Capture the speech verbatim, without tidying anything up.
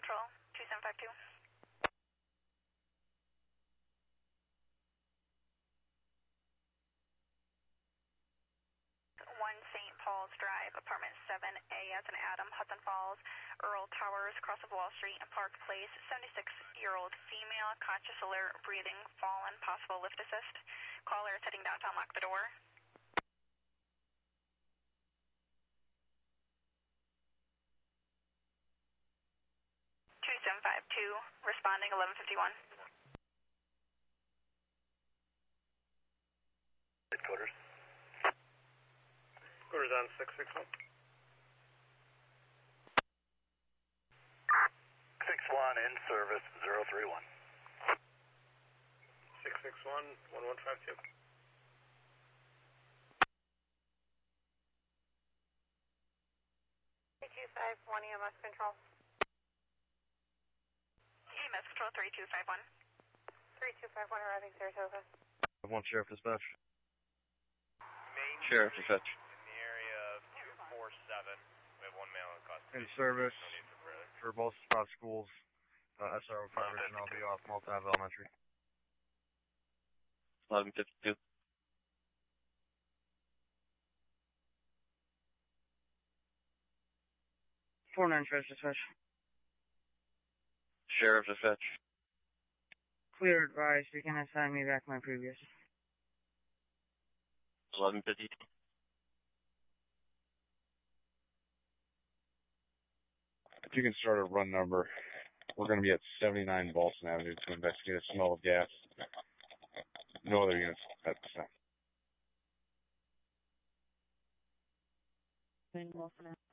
Patrol, two seven five two. one Saint Paul's Drive, apartment seven A as in Adam, Hudson Falls, Earl Towers, across of Wall Street and Park Place, seventy-six-year-old female, conscious, alert, breathing, fallen, possible lift assist. Caller is heading downtown, lock the door. two seven five two, responding eleven fifty-one. Headquarters. Quarters on six six one. six one in service, zero three one. six six one, one one five two. three two five one E M S Control. E M S Control, three two five one. three two five one arriving Saratoga. One Sheriff Dispatch. Main Sheriff Dispatch. in the area of two four seven. We have one male in custody. In service No need for further. for both spot schools, uh, S R O coverage, and I'll be off Multi-Ave Elementary. eleven fifty-two. four nine Sheriff Dispatch. Sheriff Dispatch. Clear advised, you can assign me back my previous. eleven fifty-two. If you can start a run number, we're going to be at seventy-nine Boston Avenue to investigate a smell of gas. No other units at this time. Boston Avenue.